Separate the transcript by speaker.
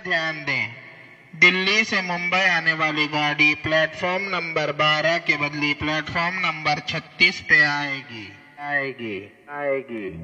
Speaker 1: ध्यान दें, दिल्ली से मुंबई आने वाली गाड़ी प्लेटफॉर्म नंबर 12 के बदले प्लेटफॉर्म नंबर 36 पे आएगी।